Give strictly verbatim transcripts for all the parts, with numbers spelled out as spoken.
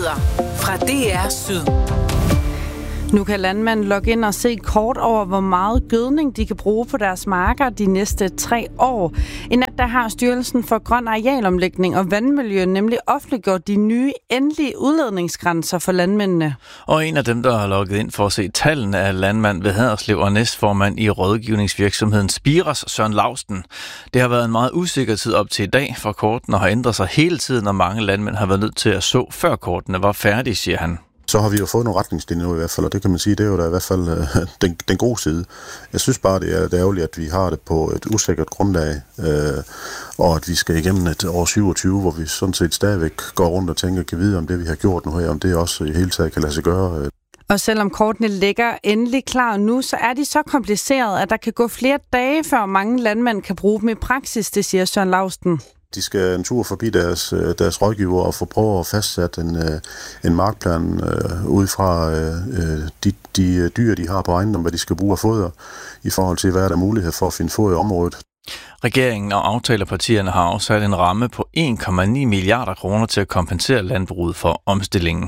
Nyheder fra D R Syd. Nu kan landmænd logge ind og se kort over, hvor meget gødning de kan bruge på deres marker de næste tre år. I nat der har Styrelsen for Grøn Arealomlægning og Vandmiljø nemlig offentliggjort de nye endelige udledningsgrænser for landmændene. Og en af dem, der har logget ind for at se tallene af landmand ved Haderslev og næstformand i rådgivningsvirksomheden Spiras, Søren Lausten. Det har været en meget usikker tid op til i dag, for kortene har ændret sig hele tiden, og mange landmænd har været nødt til at så, før kortene var færdige, siger han. Så har vi jo fået nogle retningslinjer nu i hvert fald, og det kan man sige, det er jo da i hvert fald øh, den, den gode side. Jeg synes bare, det er, det er ærgerligt, at vi har det på et usikkert grundlag, øh, og at vi skal igennem et år syvogtyve, hvor vi sådan set stadigvæk går rundt og tænker, kan vide, om det vi har gjort nu her, om det også i hele taget kan lade sig gøre. Og selvom kortene ligger endelig klar nu, så er de så komplicerede, at der kan gå flere dage, før mange landmænd kan bruge dem i praksis, det siger Søren Lausten. De skal en tur forbi deres, deres rådgiver og få prøve at fastsætte en, en markplan øh, ud fra øh, de, de dyr, de har på ejendommen, hvad de skal bruge af foder, i forhold til, hvad er der mulighed for at finde foder i området. Regeringen og aftalepartierne har afsat en ramme på en komma ni milliarder kroner til at kompensere landbruget for omstillingen.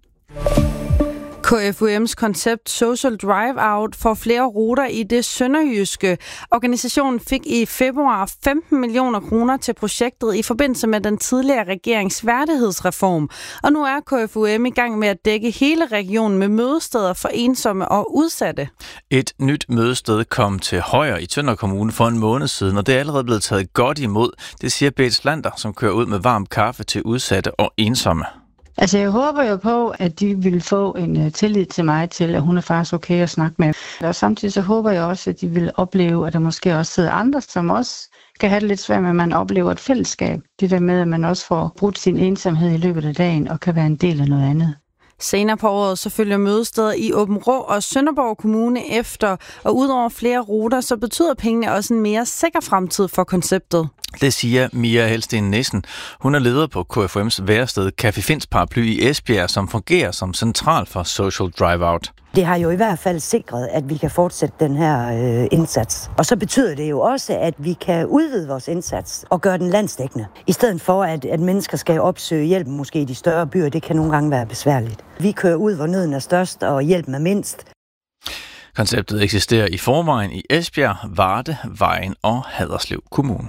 K F U M's koncept Social Drive-Out får flere ruter i det sønderjyske. Organisationen fik i februar femten millioner kroner til projektet i forbindelse med den tidligere regerings værdighedsreform. Og nu er K F U M i gang med at dække hele regionen med mødesteder for ensomme og udsatte. Et nyt mødested kom til Højer i Tønder Kommune for en måned siden, og det er allerede blevet taget godt imod. Det siger Berit Slander, som kører ud med varm kaffe til udsatte og ensomme. Altså, jeg håber jo på, at de vil få en uh, tillid til mig til, at hun er faktisk okay at snakke med. Og samtidig så håber jeg også, at de vil opleve, at der måske også sidder andre, som også kan have det lidt svært med, at man oplever et fællesskab. Det der med, at man også får brudt sin ensomhed i løbet af dagen og kan være en del af noget andet. Senere på året så følger mødesteder i Aabenraa og Sønderborg Kommune efter, og udover flere ruter, så betyder pengene også en mere sikker fremtid for konceptet. Det siger Mia Helsten Nissen. Hun er leder på K F U M's værested Café Finns Paraply i Esbjerg, som fungerer som central for Social Drive-Out. Det har jo i hvert fald sikret, at vi kan fortsætte den her øh, indsats. Og så betyder det jo også, at vi kan udvide vores indsats og gøre den landsdækkende. I stedet for, at, at mennesker skal opsøge hjælp måske i de større byer, det kan nogle gange være besværligt. Vi kører ud, hvor nøden er størst, og hjælpen er mindst. Konceptet eksisterer i forvejen i Esbjerg, Varde, Vejen og Haderslev Kommune.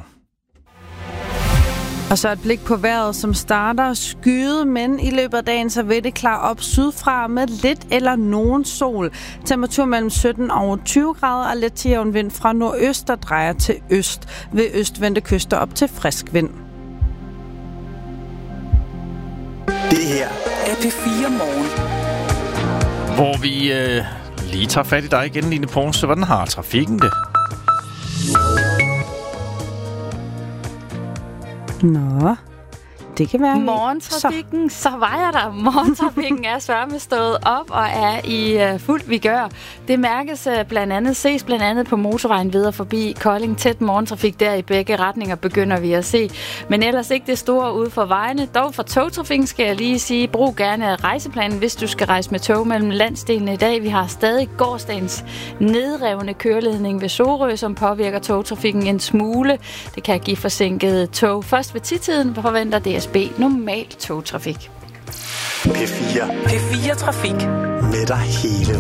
Og så et blik på vejret, som starter skyet, men i løbet af dagen så vil det klare op sydfra med lidt eller nogen sol. Temperatur mellem sytten og tyve grader og let til jævn vind fra nordøst, der drejer til øst. Ved østvendte kyster op til frisk vind. Det her er P fire Morgen. Hvor vi øh, lige tager fat i dig igen, Line Poulsen. Hvordan har trafikken det? Nå, det kan være... Morgentrafikken, så, så var jeg der. Morgentrafikken er sørme stået op og er i uh, fuld vigør. Det mærkes uh, blandt andet, ses blandt andet på motorvejen videre forbi Kolding. Tæt morgentrafik der i begge retninger begynder vi at se. Men ellers ikke det store ude for vejene. Dog for togtrafikken skal jeg lige sige, brug gerne rejseplanen, hvis du skal rejse med tog mellem landsdelene i dag. Vi har stadig gårsdagens nedrevne køreledning ved Sorø, som påvirker togtrafikken en smule. Det kan give forsinket tog. Først ved titiden forventer D S B normal togtrafik. P fire. P fire Trafik. Med dig hele